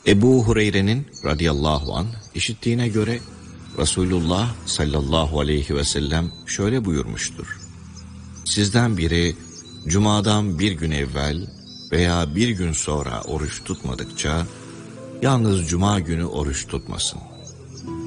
Ebu Hureyre'nin radıyallahu anh işittiğine göre Resulullah sallallahu aleyhi ve sellem şöyle buyurmuştur. Sizden biri Cuma'dan bir gün evvel veya bir gün sonra oruç tutmadıkça yalnız Cuma günü oruç tutmasın.